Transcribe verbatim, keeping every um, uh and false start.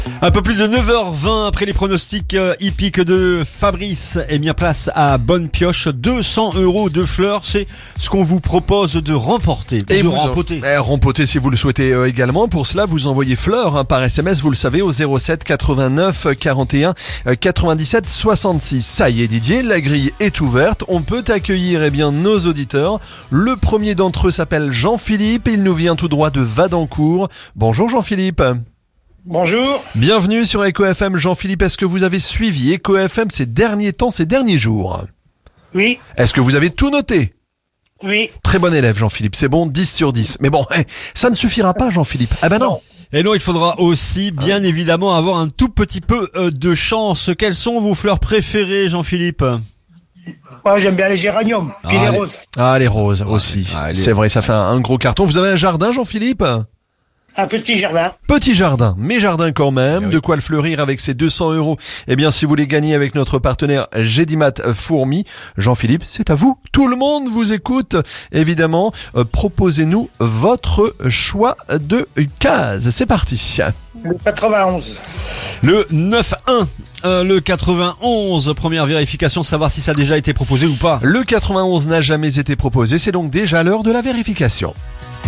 Un peu plus de neuf heures vingt après les pronostics euh, hippiques de Fabrice. Et bien place à Bonne Pioche. deux cents euros de fleurs, c'est ce qu'on vous propose de remporter. Et de vous remporter. Eh, remporter si vous le souhaitez euh, également. Pour cela, vous envoyez fleurs hein, par S M S, vous le savez, au zéro sept quatre-vingt-neuf quarante et un quatre-vingt-dix-sept soixante-six. Ça y est Didier, la grille est ouverte. On peut accueillir eh bien, nos auditeurs. Le premier d'entre eux s'appelle Jean-Philippe. Il nous vient tout droit de Vadencourt. Bonjour Jean-Philippe. Bonjour. Bienvenue sur Eco F M. Jean-Philippe, est-ce que vous avez suivi Eco F M ces derniers temps, ces derniers jours? Oui. Est-ce que vous avez tout noté? Oui. Très bon élève Jean-Philippe, c'est bon, dix sur dix. Mais bon, eh, ça ne suffira pas Jean-Philippe. Ah ben non, non. Et non, il faudra aussi, bien évidemment, avoir un tout petit peu euh, de chance. Quelles sont vos fleurs préférées, Jean-Philippe? Moi, j'aime bien les géraniums, puis Ah, les les- roses. Ah, les roses aussi. ah, les- C'est vrai, ça fait un, un gros carton. Vous avez un jardin Jean-Philippe? Un petit jardin. Petit jardin, mais jardin quand même, Eh oui. de quoi le fleurir avec ses deux cents euros. Eh bien, si vous les gagnez avec notre partenaire Gédimat Fourmi, Jean-Philippe, c'est à vous. Tout le monde vous écoute, évidemment. Euh, proposez-nous votre choix de case. C'est parti. Le quatre-vingt-onze. Le neuf un, euh, le quatre-vingt-onze. Première vérification, savoir si ça a déjà été proposé ou pas. Le quatre-vingt-onze n'a jamais été proposé, c'est donc déjà l'heure de la vérification.